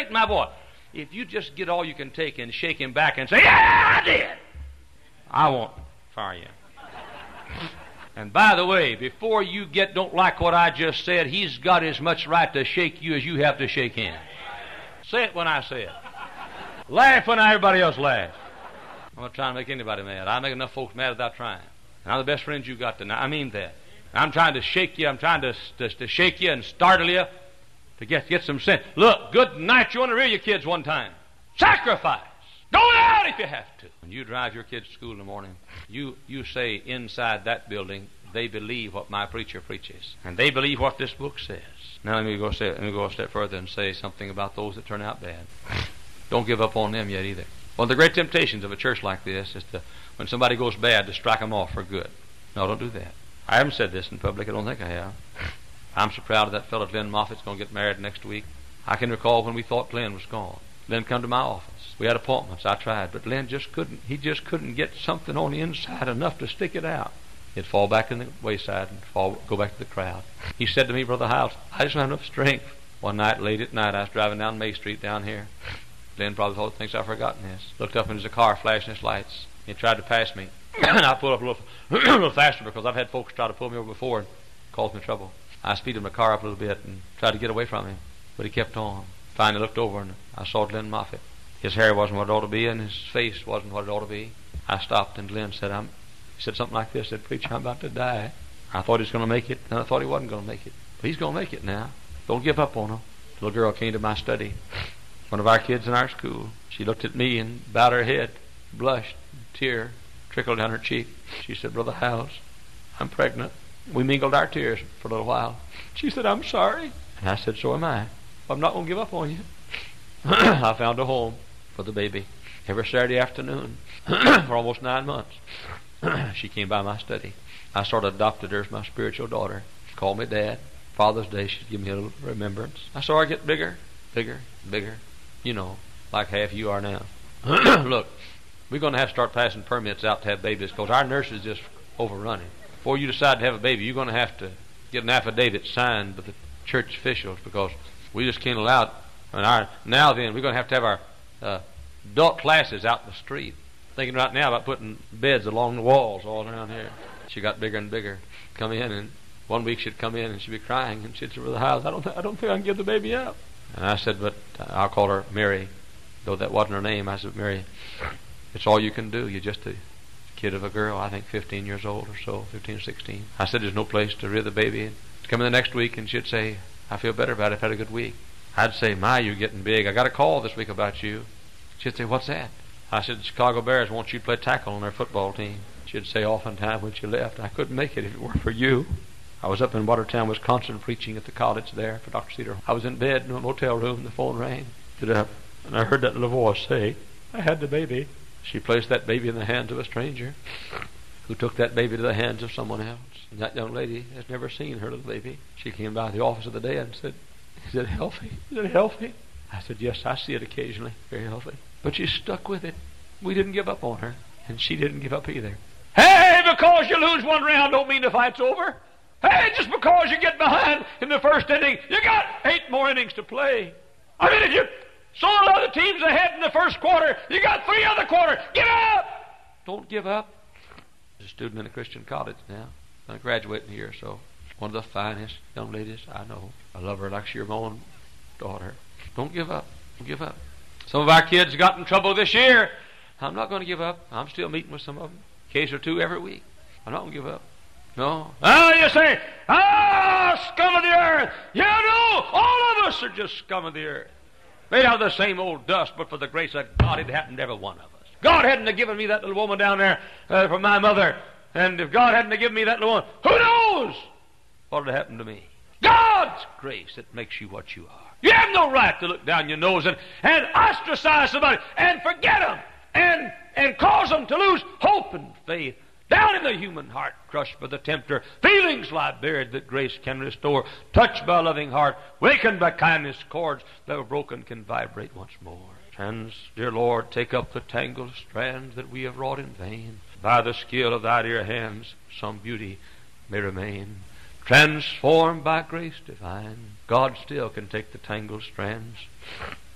shake my boy. If you just get all you can take and shake him back and say, yeah, I did, I won't fire you. And by the way, before you don't like what I just said, he's got as much right to shake you as you have to shake him. Say it when I say it. Laugh when everybody else laughs. I'm not trying to make anybody mad. I make enough folks mad without trying. And I'm the best friend you got tonight. I mean that. I'm trying to shake you. I'm trying to shake you and startle you to get some sense. Look, good night. You want to rear your kids one time. Sacrifice. Go out if you have to. When you drive your kids to school in the morning, you say inside that building, they believe what my preacher preaches. And they believe what this book says. Now let me go a step further and say something about those that turn out bad. Don't give up on them yet either. One of the great temptations of a church like this is to, when somebody goes bad, to strike them off for good. No, don't do that. I haven't said this in public. I don't think I have. I'm so proud of that fellow Glenn Moffitt's going to get married next week. I can recall when we thought Glenn was gone. Glenn come to my office. We had appointments. I tried, but Glenn just couldn't. He just couldn't get something on the inside enough to stick it out. He'd fall back in the wayside and go back to the crowd. He said to me, Brother Hiles, I just don't have enough strength. One night, late at night, I was driving down May Street down here. Glenn probably thinks I've forgotten this. Looked up into the car, flashing his lights. He tried to pass me. And I pulled up a little faster because I've had folks try to pull me over before and caused me trouble. I speeded my car up a little bit and tried to get away from him, but he kept on. Finally looked over and I saw Glenn Moffitt. His hair wasn't what it ought to be and his face wasn't what it ought to be. I stopped and Glenn said, he said something like this, said, Preacher, I'm about to die. I thought he was going to make it, and I thought he wasn't going to make it. But he's going to make it now. Don't give up on him. The little girl came to my study. One of our kids in our school. She looked at me and bowed her head, blushed, a tear trickled down her cheek. She said, Brother Howells, I'm pregnant. We mingled our tears for a little while. She said, I'm sorry. And I said, so am I. I'm not going to give up on you. I found a home for the baby every Saturday afternoon for almost 9 months. She came by my study. I sort of adopted her as my spiritual daughter. She called me Dad. Father's Day, she'd give me a little remembrance. I saw her get bigger, bigger, bigger. You know, like half you are now. Look, we're going to have to start passing permits out to have babies because our nursery is just overrunning. Before you decide to have a baby, you're going to have to get an affidavit signed by the church officials because we just can't allow it. And now then, we're going to have our adult classes out in the street. Thinking right now about putting beds along the walls all around here. She got bigger and bigger. Come in, and one week she'd come in and she'd be crying, and she'd say, Brother Howells, I don't think I can give the baby up. And I said, but I'll call her Mary, though that wasn't her name. I said, Mary, it's all you can do. You're just a kid of a girl, I think 15 years old or so, 15 or 16. I said, there's no place to rear the baby. And she'd come in the next week, and she'd say, I feel better about it. I've had a good week. I'd say, My, you're getting big. I got a call this week about you. She'd say, what's that? I said, the Chicago Bears want you to play tackle on their football team. She'd say oftentimes when she left, I couldn't make it if it weren't for you. I was up in Watertown, Wisconsin, preaching at the college there for Dr. Cedar. I was in bed in a motel room, the phone rang. Stood up, and I heard that little voice say, I had the baby. She placed that baby in the hands of a stranger who took that baby to the hands of someone else. And that young lady has never seen her little baby. She came by the office of the day and said, Is it healthy? Is it healthy? I said, yes, I see it occasionally. Very healthy. But she stuck with it. We didn't give up on her, and she didn't give up either. Hey, because you lose one round don't mean the fight's over. Hey, just because you get behind in the first inning, you got 8 more innings to play. I mean, if you saw other teams ahead in the first quarter, you got 3 other quarters. Give up! Don't give up. There's a student in a Christian college now. I'm graduating here, so one of the finest young ladies I know. I love her like she's my own daughter. Don't give up. Don't give up. Some of our kids got in trouble this year. I'm not going to give up. I'm still meeting with some of them. A case or 2 every week. I'm not going to give up. No. Oh, you say, scum of the earth. You know, all of us are just scum of the earth. Made out of the same old dust, but for the grace of God, it happened to every one of us. God hadn't have given me that little woman down there from my mother. And if God hadn't have given me that little woman, who knows what would have happened to me? God's grace that makes you what you are. You have no right to look down your nose and ostracize somebody and forget them and cause them to lose hope and faith. Down in the human heart, crushed by the tempter, feelings lie buried that grace can restore. Touched by a loving heart, wakened by kindness, chords that were broken can vibrate once more. And, dear Lord, take up the tangled strands that we have wrought in vain. By the skill of thy dear hands, some beauty may remain. Transformed by grace divine, God still can take the tangled strands